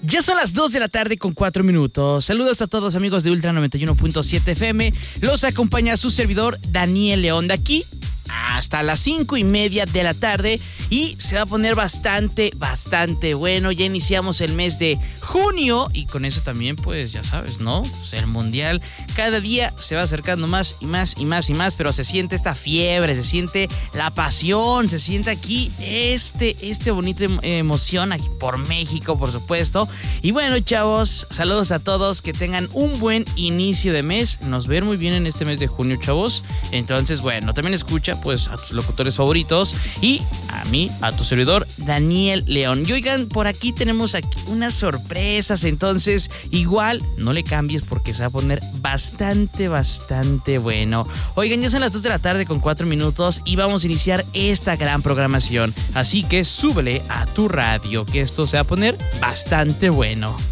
Ya son las 2 de la tarde con 4 minutos. Saludos a todos amigos de Ultra 91.7 FM. Los acompaña su servidor Daniel León de aquí hasta las 5:30 de la tarde y se va a poner bastante bueno. Ya iniciamos el mes de junio y con eso también, pues ya sabes, ¿no? Pues el mundial cada día se va acercando más y más, pero se siente esta fiebre, se siente la pasión, se siente aquí este bonita emoción aquí por México, por supuesto. Y bueno, chavos, saludos a todos, que tengan un buen inicio de mes. Nos ven muy bien en este mes de junio, chavos. Entonces, bueno, también escucha pues a tus locutores favoritos y a mí, a tu servidor Daniel León. Y oigan, por aquí tenemos aquí unas sorpresas, entonces igual no le cambies porque se va a poner bastante bueno. Oigan, ya son las 2 de la tarde con 4 minutos y vamos a iniciar esta gran programación, así que súbele a tu radio que esto se va a poner bastante bueno.